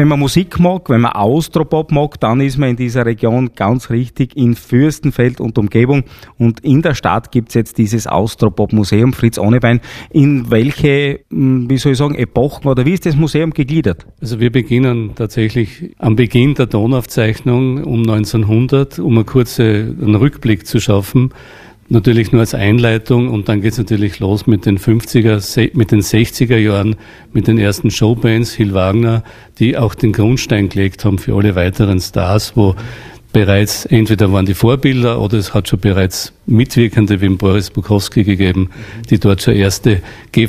Wenn man Musik mag, wenn man Austropop mag, dann ist man in dieser Region ganz richtig in Fürstenfeld und Umgebung. Und in der Stadt gibt's jetzt dieses Austropop-Museum Fritz Ohnebein. In welche, Epochen oder wie ist das Museum gegliedert? Also wir beginnen tatsächlich am Beginn der Tonaufzeichnung um 1900, um einen Rückblick zu schaffen. Natürlich nur als Einleitung, und dann geht's natürlich los mit den 60er Jahren, mit den ersten Showbands, Hill Wagner, die auch den Grundstein gelegt haben für alle weiteren Stars, wo bereits entweder waren die Vorbilder oder es hat schon bereits Mitwirkende wie Boris Bukowski gegeben, die dort schon erste